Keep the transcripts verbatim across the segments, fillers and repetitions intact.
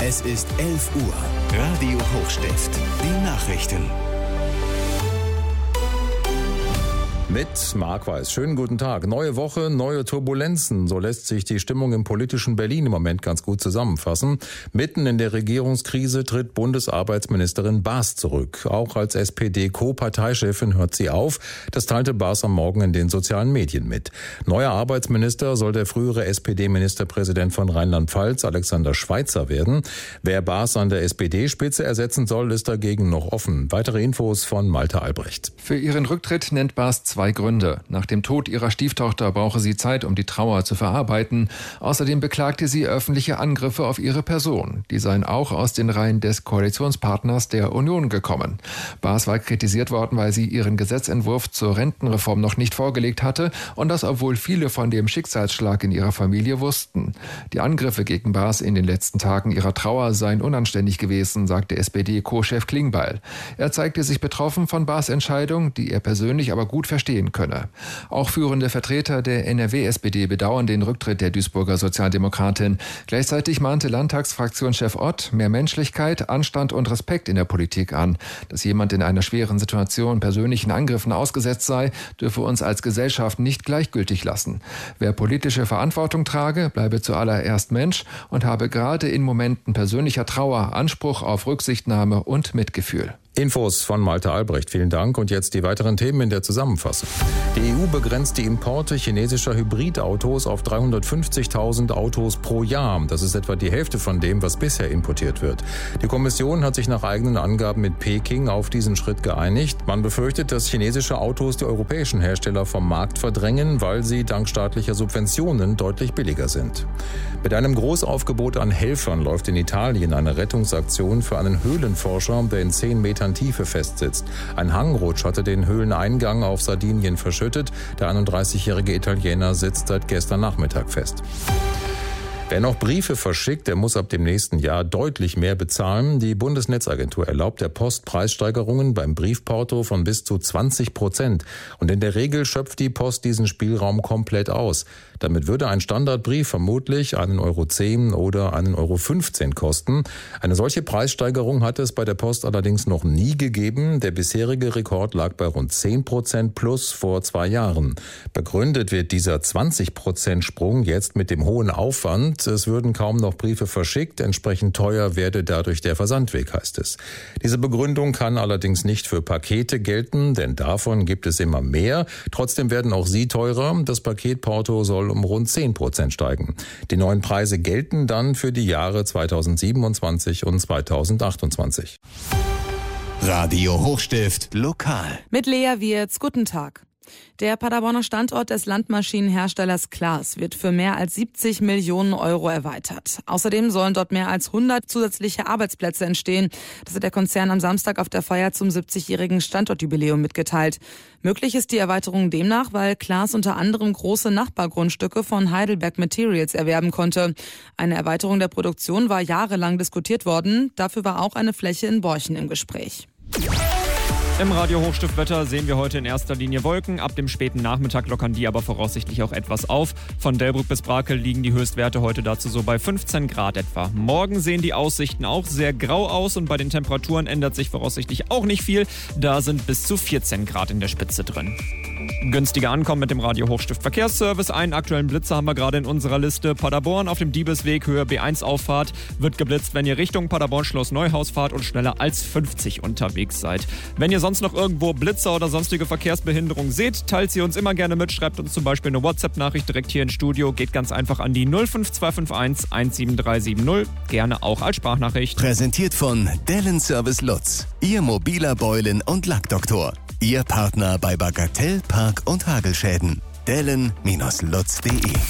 Es ist elf Uhr. Radio Hochstift. Die Nachrichten. Mit Marc Weiß. Schönen guten Tag. Neue Woche, neue Turbulenzen. So lässt sich die Stimmung im politischen Berlin im Moment ganz gut zusammenfassen. Mitten in der Regierungskrise tritt Bundesarbeitsministerin Baas zurück. Auch als S P D-Co-Parteichefin hört sie auf. Das teilte Baas am Morgen in den sozialen Medien mit. Neuer Arbeitsminister soll der frühere S P D-Ministerpräsident von Rheinland-Pfalz, Alexander Schweitzer, werden. Wer Baas an der S P D-Spitze ersetzen soll, ist dagegen noch offen. Weitere Infos von Malte Albrecht. Für ihren Rücktritt nennt Baas zwei Gründe. Nach dem Tod ihrer Stieftochter brauche sie Zeit, um die Trauer zu verarbeiten. Außerdem beklagte sie öffentliche Angriffe auf ihre Person. Die seien auch aus den Reihen des Koalitionspartners der Union gekommen. Baas war kritisiert worden, weil sie ihren Gesetzentwurf zur Rentenreform noch nicht vorgelegt hatte und das, obwohl viele von dem Schicksalsschlag in ihrer Familie wussten. Die Angriffe gegen Baas in den letzten Tagen ihrer Trauer seien unanständig gewesen, sagte S P D-Co-Chef Klingbeil. Er zeigte sich betroffen von Baas' Entscheidung, die er persönlich aber gut verstehen könne. Auch führende Vertreter der N R W-S P D bedauern den Rücktritt der Duisburger Sozialdemokratin. Gleichzeitig mahnte Landtagsfraktionschef Ott mehr Menschlichkeit, Anstand und Respekt in der Politik an. Dass jemand in einer schweren Situation persönlichen Angriffen ausgesetzt sei, dürfe uns als Gesellschaft nicht gleichgültig lassen. Wer politische Verantwortung trage, bleibe zuallererst Mensch und habe gerade in Momenten persönlicher Trauer Anspruch auf Rücksichtnahme und Mitgefühl. Infos von Malte Albrecht. Vielen Dank. Und jetzt die weiteren Themen in der Zusammenfassung. Die E U begrenzt die Importe chinesischer Hybridautos auf dreihundertfünfzigtausend Autos pro Jahr. Das ist etwa die Hälfte von dem, was bisher importiert wird. Die Kommission hat sich nach eigenen Angaben mit Peking auf diesen Schritt geeinigt. Man befürchtet, dass chinesische Autos die europäischen Hersteller vom Markt verdrängen, weil sie dank staatlicher Subventionen deutlich billiger sind. Mit einem Großaufgebot an Helfern läuft in Italien eine Rettungsaktion für einen Höhlenforscher, der in zehn Metern Tiefe festsitzt. Ein Hangrutsch hatte den Höhleneingang auf Sardinien verschüttet. Der einunddreißigjährige Italiener sitzt seit gestern Nachmittag fest. Wer noch Briefe verschickt, der muss ab dem nächsten Jahr deutlich mehr bezahlen. Die Bundesnetzagentur erlaubt der Post Preissteigerungen beim Briefporto von bis zu zwanzig Prozent. Und in der Regel schöpft die Post diesen Spielraum komplett aus. Damit würde ein Standardbrief vermutlich einen Euro zehn oder einen Euro fünfzehn kosten. Eine solche Preissteigerung hat es bei der Post allerdings noch nie gegeben. Der bisherige Rekord lag bei rund zehn Prozent plus vor zwei Jahren. Begründet wird dieser zwanzig Prozent Sprung jetzt mit dem hohen Aufwand. Es würden kaum noch Briefe verschickt, entsprechend teuer werde dadurch der Versandweg, heißt es. Diese Begründung kann allerdings nicht für Pakete gelten, denn davon gibt es immer mehr. Trotzdem werden auch sie teurer. Das Paketporto soll um rund zehn Prozent steigen. Die neuen Preise gelten dann für die Jahre zweitausendsiebenundzwanzig und zweitausendachtundzwanzig. Radio Hochstift lokal. Mit Lea Wirz, guten Tag. Der Paderborner Standort des Landmaschinenherstellers Claas wird für mehr als siebzig Millionen Euro erweitert. Außerdem sollen dort mehr als hundert zusätzliche Arbeitsplätze entstehen. Das hat der Konzern am Samstag auf der Feier zum siebzigjährigen Standortjubiläum mitgeteilt. Möglich ist die Erweiterung demnach, weil Claas unter anderem große Nachbargrundstücke von Heidelberg Materials erwerben konnte. Eine Erweiterung der Produktion war jahrelang diskutiert worden. Dafür war auch eine Fläche in Borchen im Gespräch. Im Radio Hochstiftwetter sehen wir heute in erster Linie Wolken. Ab dem späten Nachmittag lockern die aber voraussichtlich auch etwas auf. Von Delbrück bis Brakel liegen die Höchstwerte heute dazu so bei fünfzehn Grad etwa. Morgen sehen die Aussichten auch sehr grau aus und bei den Temperaturen ändert sich voraussichtlich auch nicht viel. Da sind bis zu vierzehn Grad in der Spitze drin. Günstiger ankommen mit dem Radio Hochstift Verkehrsservice. Einen aktuellen Blitzer haben wir gerade in unserer Liste. Paderborn auf dem Diebesweg, Höhe B eins Auffahrt, wird geblitzt, wenn ihr Richtung Paderborn Schloss Neuhaus fahrt und schneller als fünfzig unterwegs seid. Wenn ihr sonst noch irgendwo Blitzer oder sonstige Verkehrsbehinderung seht, teilt sie uns immer gerne mit. Schreibt uns zum Beispiel eine WhatsApp-Nachricht direkt hier ins Studio. Geht ganz einfach an die null fünf zwei fünf eins eins sieben drei sieben null. Gerne auch als Sprachnachricht. Präsentiert von Dellen Service Lutz. Ihr mobiler Beulen- und Lackdoktor. Ihr Partner bei Bagatell, Park- und Hagelschäden. dellen Lutz punkt de.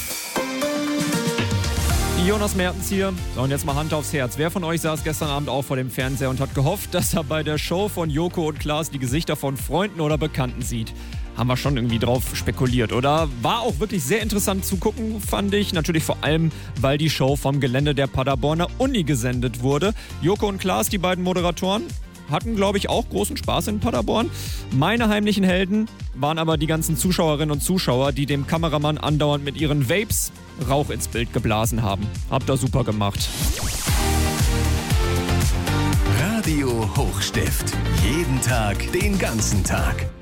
Jonas Mertens hier. So, und jetzt mal Hand aufs Herz. Wer von euch saß gestern Abend auch vor dem Fernseher und hat gehofft, dass er bei der Show von Joko und Klaas die Gesichter von Freunden oder Bekannten sieht? Haben wir schon irgendwie drauf spekuliert, oder? War auch wirklich sehr interessant zu gucken, fand ich. Natürlich vor allem, weil die Show vom Gelände der Paderborner Uni gesendet wurde. Joko und Klaas, die beiden Moderatoren, hatten, glaube ich, auch großen Spaß in Paderborn. Meine heimlichen Helden waren aber die ganzen Zuschauerinnen und Zuschauer, die dem Kameramann andauernd mit ihren Vapes Rauch ins Bild geblasen haben. Habt ihr super gemacht. Hochstift. Jeden Tag, den ganzen Tag.